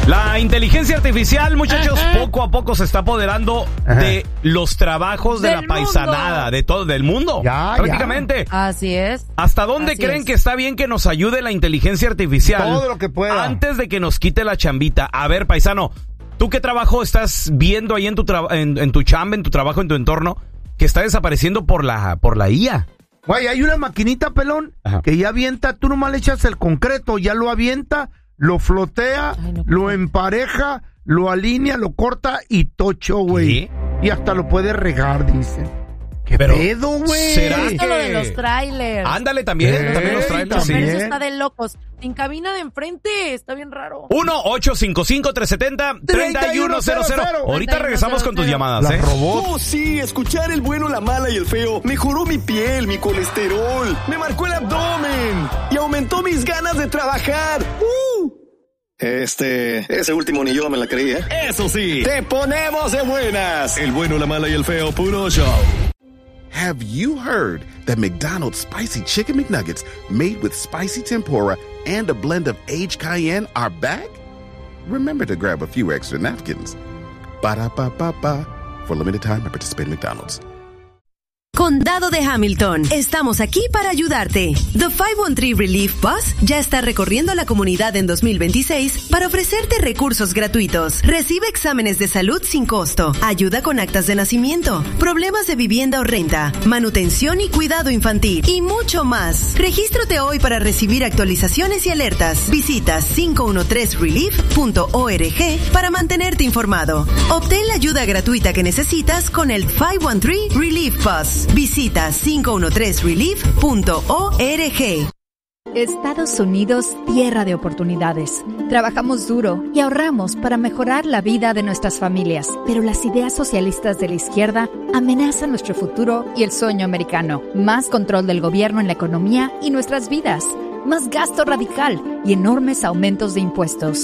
La inteligencia artificial, muchachos, poco a poco se está apoderando de los trabajos de la paisanada, de todo, del mundo, prácticamente. Así es. ¿Hasta dónde creen que está bien que nos ayude la inteligencia artificial? Todo lo que pueda. Antes de que nos quite la chambita. A ver, paisano, ¿tú qué trabajo estás viendo ahí en tu chamba, en tu trabajo, en tu entorno, que está desapareciendo por la IA? Güey, hay una maquinita, pelón, que ya avienta, tú nomás le echas el concreto, ya lo avienta, lo flotea, lo empareja, lo alinea, lo corta y tocho, güey. Y hasta lo puede regar, dicen. ¿Qué pedo, güey? ¿Será que lo de los trailers? Ándale, también los trailers, sí. Eso está de locos. En cabina de enfrente, está bien raro. 1-855-370-3100. Ahorita regresamos con tus llamadas, Oh, sí, escuchar el bueno, la mala y el feo mejoró mi piel, mi colesterol, me marcó el abdomen y aumentó mis ganas de trabajar. Ese último ni yo me la creí, ¿eh? Eso sí, te ponemos de buenas. El bueno, la mala y el feo, puro show. Have you heard that McDonald's Spicy Chicken McNuggets made with spicy tempura and a blend of aged cayenne are back? Remember to grab a few extra napkins. Ba-da-ba-ba-ba. For limited time, I participate in McDonald's. Condado de Hamilton, estamos aquí para ayudarte. The 513 Relief Bus ya está recorriendo la comunidad en 2026 para ofrecerte recursos gratuitos. Recibe exámenes de salud sin costo, ayuda con actas de nacimiento, problemas de vivienda o renta, manutención y cuidado infantil y mucho más. Regístrate hoy para recibir actualizaciones y alertas. Visita 513relief.org para mantenerte informado. Obtén la ayuda gratuita que necesitas con el 513 Relief Bus. Visita 513relief.org. Estados Unidos, tierra de oportunidades. Trabajamos duro y ahorramos para mejorar la vida de nuestras familias, pero las ideas socialistas de la izquierda amenazan nuestro futuro y el sueño americano. Más control del gobierno en la economía y nuestras vidas. Más gasto radical y enormes aumentos de impuestos.